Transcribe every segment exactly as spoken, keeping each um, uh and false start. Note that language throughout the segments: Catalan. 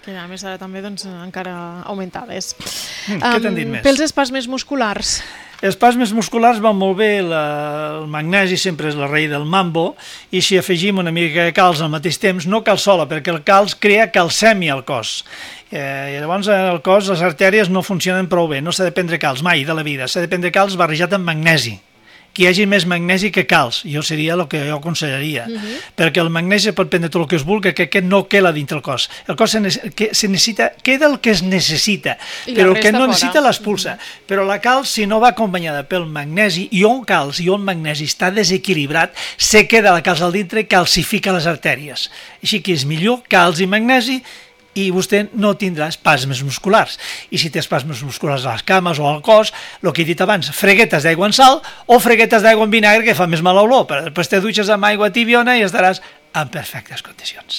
Que a més ara també doncs, encara augmentades. Mm, què t'han dit més? Pels espasmes musculars. Els espasmes musculars van molt bé, la, el magnesi sempre és la rei del mambo, i si afegim una mica de calç al mateix temps, no cal sola, perquè el calç crea calcèmia al cos. Eh, I llavors el cos, les artèries no funcionen prou bé, no s'ha de prendre calç mai de la vida, s'ha de prendre calç barrejat amb magnesi. Que hi hagi més magnesi que calç, jo seria el que jo aconsellaria, uh-huh. perquè el magnesi pot prendre tot el que es vulgui, que aquest no queda dintre el cos. El cos se, que se necessita, queda el que es necessita, I però el que no fora. necessita l'expulsa. Uh-huh. Però la calç, si no va acompanyada pel magnesi, i on calç i on magnesi està desequilibrat, se queda la calç al dintre i calcifica les artèries. Així que és millor calç i magnesi, i vostè no tindrà espasmes musculars. I si té espasmes musculars a les cames o al cos, el que he dit abans, freguetes d'aigua en sal o freguetes d'aigua en vinagre, que fa més mala olor, però després te dutxes amb aigua tibiona i estaràs en perfectes condicions.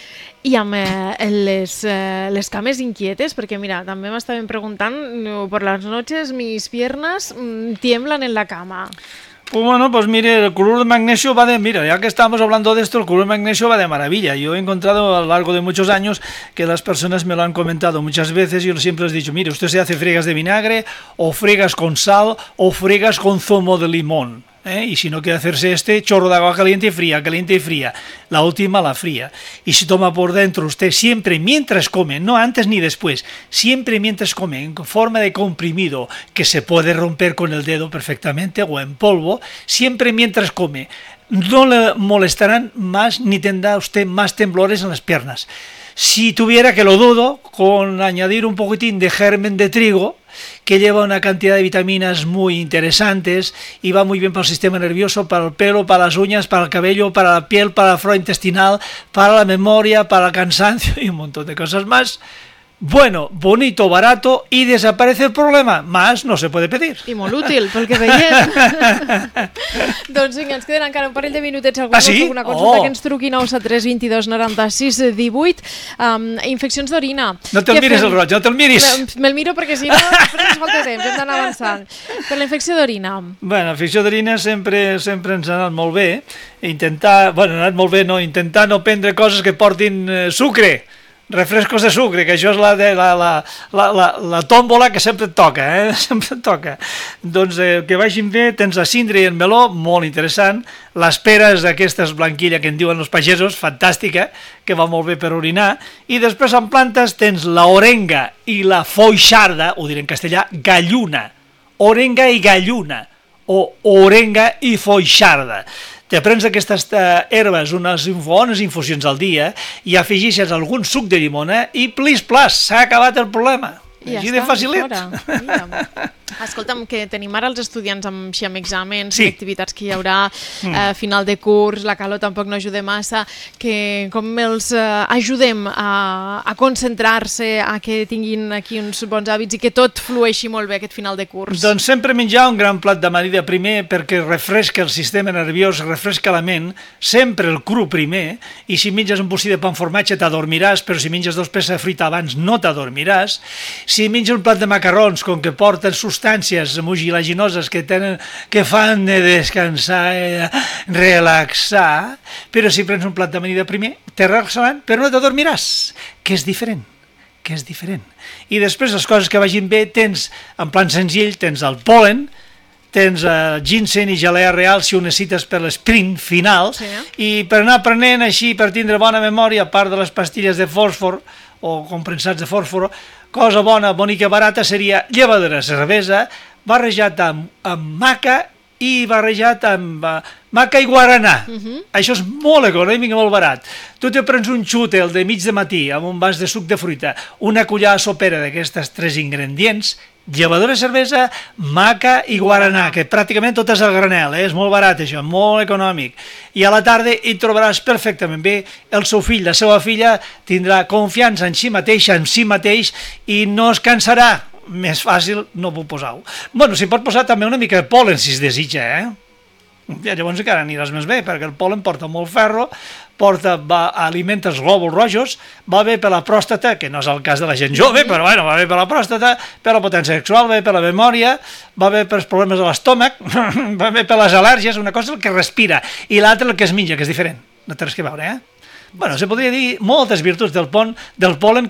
I amb eh, les, eh, les cames inquietes, perquè mira, també m'estaven preguntant, per les noches mis piernas mm, tiemblan en la cama. Pues bueno, pues mire, el cloruro de magnesio va de... Mira, ya que estamos hablando de esto, el cloruro de magnesio va de maravilla. Yo he encontrado a lo largo de muchos años que las personas me lo han comentado muchas veces y yo siempre les he dicho, mire, usted se hace friegas de vinagre o friegas con sal o friegas con zumo de limón. ¿Eh? Y si no quiere hacerse este, chorro de agua caliente y fría, caliente y fría. La última, la fría. Y si toma por dentro usted siempre mientras come, no antes ni después, siempre mientras come, en forma de comprimido, que se puede romper con el dedo perfectamente o en polvo, siempre mientras come, no le molestarán más ni tendrá usted más temblores en las piernas. Si tuviera, que lo dudo, con añadir un poquitín de germen de trigo, que lleva una cantidad de vitaminas muy interesantes y va muy bien para el sistema nervioso, para el pelo, para las uñas, para el cabello, para la piel, para la flora intestinal, para la memoria, para el cansancio y un montón de cosas más. Bueno, bonito, barato y desaparece el problema. Más no se puede pedir. I molt útil, pel que veiem. Doncs vinga, ens queden encara un parell de minutets. Algú ah, sí? Una consulta oh. que ens truqui nou set tres dos dos noranta sis divuit. Um, infeccions d'orina. No te'l miris fem? El roig, no te'l miris. Me, me'l miro perquè si no, després ens falta temps, hem d'anar avançant. Per la infecció d'orina. Bueno, la infecció d'orina sempre, sempre ens ha anat molt bé. Intentar, bueno, ha anat molt bé, no, intentar no prendre coses que portin eh, sucre. Refrescos de sucre, que això és la, de, la, la, la, la, la tòmbola que sempre et toca, eh? sempre et toca. Doncs eh, que vagin bé, tens la síndria i el meló, molt interessant, les peres, aquestes blanquilla que en diuen els pagesos, fantàstica, que va molt bé per orinar, i després en plantes tens la orenga i la foixarda, ho diré en castellà, galluna, orenga i galluna, o orenga i foixarda. Te prens aquestes herbes, unes bones infusions al dia, i afegixes algun suc de llimona i plis plas, s'ha acabat el problema. I Així ja de està, facilet. Escolta'm, que tenim ara els estudiants amb, amb exàmens, sí. activitats que hi haurà, mm. eh, final de curs, la calor tampoc no ajuda massa, que com els eh, ajudem a, a concentrar-se, a que tinguin aquí uns bons hàbits i que tot flueixi molt bé aquest final de curs. Doncs sempre menjar un gran plat d'amanida primer perquè refresca el sistema nerviós, refresca la ment, sempre el cru primer, i si menges un bocí de pa amb formatge t'adormiràs, però si menges dos peces de fruita abans no t'adormiràs. Si menges un plat de macarrons, com que porten substàncies mucilaginoses que, tenen, que fan de descansar, eh, relaxar, però si prens un plat d'amanida primer, te relaxaran, però no t'adormiràs, que és diferent, que és diferent. I després les coses que vagin bé, tens, en plan senzill, tens el pol·len, tens uh, ginseng i gelea real si ho necessites per l'esprint final, sí, eh? I per anar aprenent així, per tindre bona memòria, a part de les pastilles de fòsfor o comprensats de fòsforo, cosa bona, bonica, barata seria llevadora cervesa barrejat amb, amb maca i barrejat amb uh, maca i guaranà. Uh-huh. Això és molt econòmic i molt barat. Tu te prens un xute el de mig de matí amb un vas de suc de fruita, una cullada sopera d'aquestes tres ingredients, llevadora cervesa, maca i guaranà, que pràcticament tot és al granel, eh? És molt barat això, molt econòmic. I a la tarda hi trobaràs perfectament bé el seu fill, la seva filla tindrà confiança en si mateix, en si mateix, i no es cansarà. Més fàcil no puc posar-ho. Bueno, s'hi pot posar també una mica de pol·len si es desitja, eh? Ja, llavors encara aniràs més bé, perquè el pol·len porta molt ferro, porta, va, alimenta els glòbuls rojos, va bé per la pròstata, que no és el cas de la gent jove, però bueno, va bé per la pròstata, per la potència sexual, va bé per la memòria, va bé per els problemes de l'estómac, va bé per les al·lèrgies, una cosa és el que respira, i l'altra el que es menja, que és diferent, no té res que veure, eh? Bueno, se podria dir moltes virtuts del, pon, del pol·len